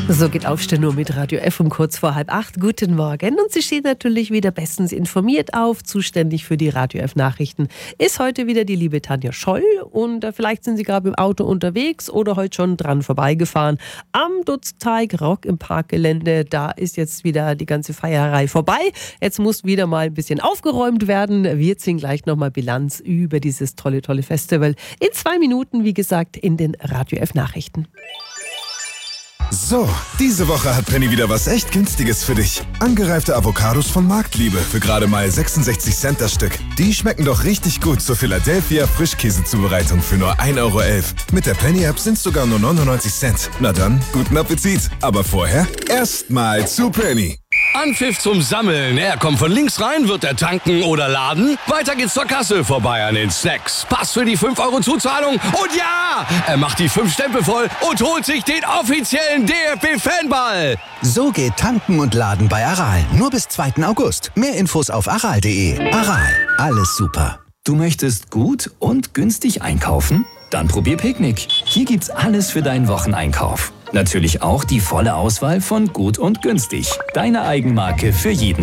So geht Aufstehen nur mit Radio F um kurz vor 7:30. Guten Morgen. Und Sie stehen natürlich wieder bestens informiert auf. Zuständig für die Radio F Nachrichten ist heute wieder die liebe Tanja Scholl. Und vielleicht sind Sie gerade im Auto unterwegs oder heute schon dran vorbeigefahren. Am Dutzteig Rock im Parkgelände, da ist jetzt wieder die ganze Feierei vorbei. Jetzt muss wieder mal ein bisschen aufgeräumt werden. Wir ziehen gleich nochmal Bilanz über dieses tolle Festival. In 2 Minuten, wie gesagt, in den Radio F Nachrichten. So, diese Woche hat Penny wieder was echt Günstiges für dich. Angereifte Avocados von Marktliebe für gerade mal 66 Cent das Stück. Die schmecken doch richtig gut zur Philadelphia Frischkäsezubereitung für nur 1,11 €. Mit der Penny-App sind es sogar nur 99 Cent. Na dann, guten Appetit. Aber vorher erstmal zu Penny. Anpfiff zum Sammeln. Er kommt von links rein, wird er tanken oder laden. Weiter geht's zur Kasse, vorbei an den Snacks. Pass für die 5 € Zuzahlung. Und ja, er macht die 5 Stempel voll und holt sich den offiziellen DFB-Fanball. So geht Tanken und Laden bei Aral. Nur bis 2. August. Mehr Infos auf aral.de. Aral, alles super. Du möchtest gut und günstig einkaufen? Dann probier Picknick. Hier gibt's alles für deinen Wocheneinkauf. Natürlich auch die volle Auswahl von Gut und Günstig. Deine Eigenmarke für jeden